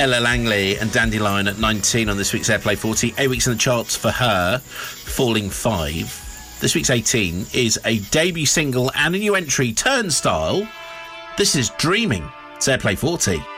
Ella Langley and Dandelion at 19 on this week's Airplay 40. 8 weeks in the charts for her, falling 5. This week's 18 is a debut single and a new entry, Turnstile. This is Dreaming. It's Airplay 40.